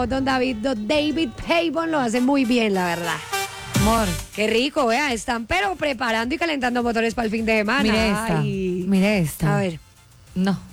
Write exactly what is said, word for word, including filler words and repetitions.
No, don David, don David Pavon lo hace muy bien, la verdad. Amor. Qué rico, vea, están pero preparando y calentando motores para el fin de semana. Mire esta. Ay. Mire esta. A ver. No.